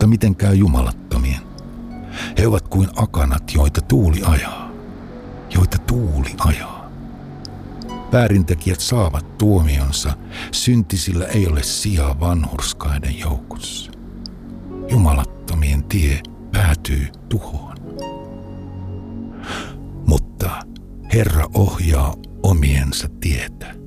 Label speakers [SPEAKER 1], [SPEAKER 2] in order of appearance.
[SPEAKER 1] Mutta miten käy jumalattomien? He ovat kuin akanat, joita tuuli ajaa. Joita tuuli ajaa. Väärintekijät saavat tuomionsa, syntisillä ei ole sijaa vanhurskaiden joukossa. Jumalattomien tie päätyy tuhoon. Mutta Herra ohjaa omiensa tietä.